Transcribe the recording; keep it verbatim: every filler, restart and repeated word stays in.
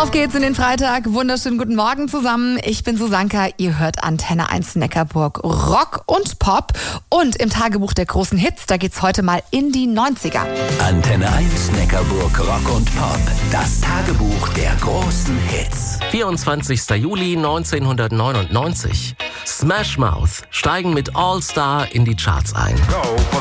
Auf geht's in den Freitag. Wunderschönen guten Morgen zusammen. Ich bin Susanka. Ihr hört Antenne eins Neckarburg. Rock und Pop. Und im Tagebuch der großen Hits, da geht's heute mal in die neunziger. Antenne eins Neckarburg Rock und Pop. Das Tagebuch der großen Hits. vierundzwanzigster Juli neunzehnhundertneunundneunzig. Smash Mouth steigen mit All Star in die Charts ein.